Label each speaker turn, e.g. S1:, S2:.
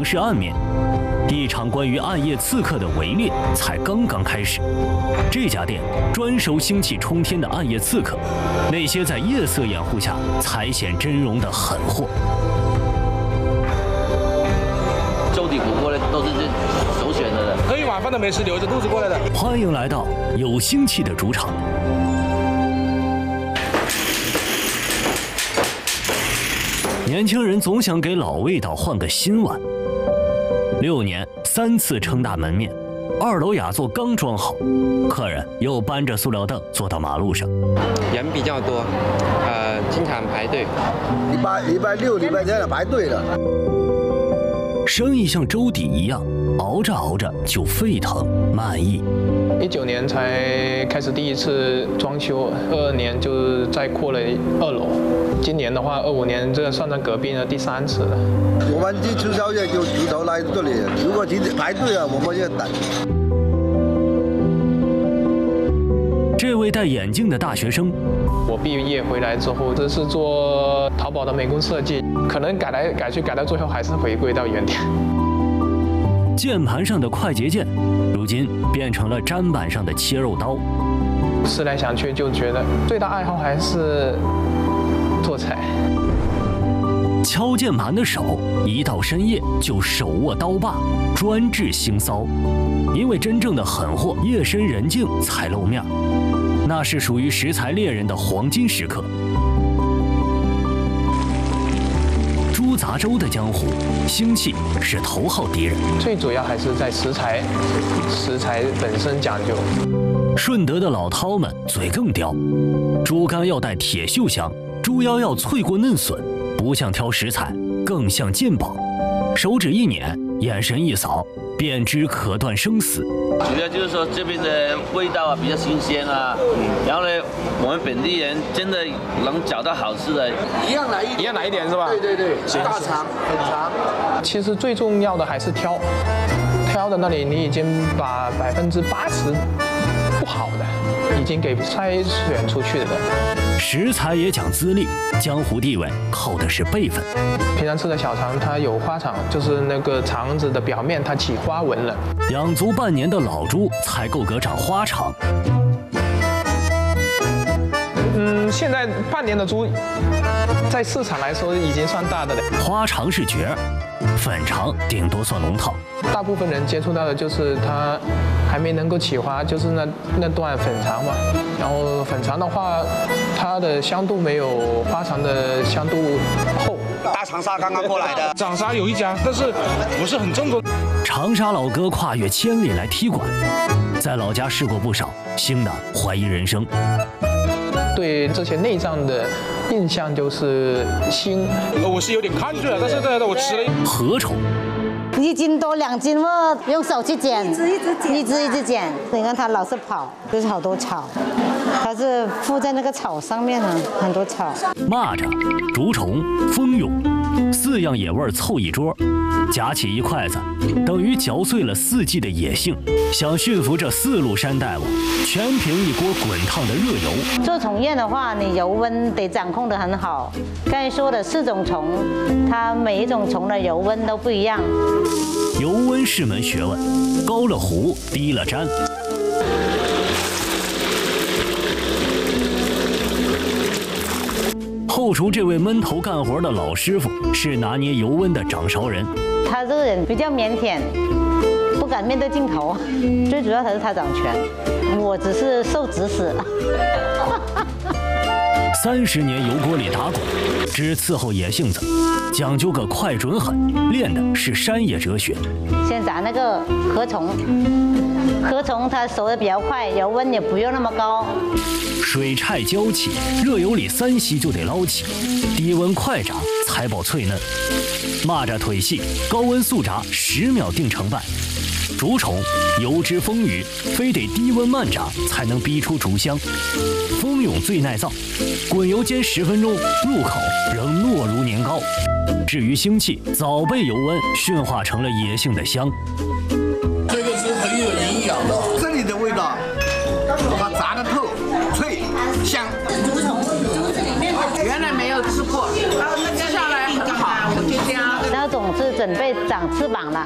S1: 尝试暗面。一场关于暗夜刺客的围猎才刚刚开始。这家店专收腥气冲天的暗夜刺客，那些在夜色掩护下才显真容的狠货。
S2: 粥底火锅呢，都是这首选的。
S3: 可以晚饭的美食留着肚子过来的。
S1: 欢迎来到有腥气的主场。年轻人总想给老味道换个新碗。6年3次撑大门面，2楼雅座刚装好，客人又搬着塑料凳坐到马路上。
S4: 人比较多，经常排队。
S5: 礼拜6、礼拜天排队的。
S1: 生意像粥底一样，熬着熬着就沸腾满意。
S6: 19年才开始第一次装修，22年就再扩了2楼。今年的话，25年这算在隔壁的第3次了。
S5: 我们去吃宵夜就直头来这里，如果排队啊，我们要等。
S1: 这位戴眼镜的大学生，
S6: 我毕业回来之后，这是做淘宝的美工设计，可能改来改去，改到最后还是回归到原点。
S1: 键盘上的快捷键，如今变成了砧板上的切肉刀。
S6: 思来想去，就觉得最大爱好还是做菜。
S1: 敲键盘的手，一到深夜就手握刀把，专治腥骚。因为真正的狠货，夜深人静才露面，那是属于食材猎人的黄金时刻。猪杂粥的江湖，腥气是头号敌人。
S6: 最主要还是在食材本身讲究。
S1: 顺德的老饕们嘴更刁，猪肝要带铁锈香，猪腰要脆过嫩笋，不像挑食材，更像鉴宝。手指一捻，眼神一扫，便知可断生死。
S2: 主要就是说这边的味道啊比较新鲜啊，然后呢，我们本地人真的能找到好吃的，
S5: 一样来一点
S6: 是吧？
S5: 对，大肠很长。
S6: 其实最重要的还是挑的那里，你已经把80%不好的已经给筛选出去了。
S1: 食材也讲资历，江湖地位靠的是辈分。
S6: 平常吃的小肠，它有花肠，就是那个肠子的表面它起花纹了。
S1: 养足半年的老猪才够格长花肠。
S6: 现在半年的猪，在市场来说已经算大的了。
S1: 花肠是角儿，粉肠顶多算龙套。
S6: 大部分人接触到的就是它还没能够起花，就是那段粉肠嘛。然后粉肠的话，它的香度没有花肠的香度厚。
S5: 大长沙刚刚过来的，
S3: 长沙有一家，但是不是很正宗。
S1: 长沙老哥跨越千里来踢馆，在老家试过不少，腥的怀疑人生。
S6: 对这些内脏的印象就是腥。
S3: 我是有点抗拒了，但是我吃了。
S1: 禾虫
S7: 1斤多2斤，我用手去剪，一只剪。你看它老是跑，就是好多草，它是附在那个草上面呢，很多草。
S1: 蚂蚱、竹虫、蜂蛹，4样野味凑一桌，夹起一筷子，等于嚼碎了4季的野性。想驯服这4路山大王，全凭一锅滚烫的热油。
S7: 做虫宴的话，你油温得掌控得很好。刚才说的4种虫，它每一种虫的油温都不一样。
S1: 油温是门学问，高了糊，低了粘。后厨这位闷头干活的老师傅是拿捏油温的掌勺人。
S7: 他这个人比较腼腆，不敢面对镜头，最主要还是他掌权，我只是受指使。
S1: 30年油锅里打滚，只伺候野性子，讲究个快准狠，练的是山野哲学。
S7: 先炸那个禾虫，它熟得比较快，油温也不用那么高。
S1: 水菜浇起，热油里3息就得捞起，低温快炸才保脆嫩。蚂蚱腿细，高温速炸10秒定成败。竹虫油脂丰腴，非得低温慢炸才能逼出竹香。蜂蛹最耐造，滚油煎10分钟，入口仍糯如年糕。至于腥气，早被油温驯化成了野性的香。
S5: 这个是很有营养的，这里的味道，它炸得透、脆、香。
S8: 竹子里面原来没有吃过，接下来很好，我就这样。
S7: 那种是准备长翅膀了。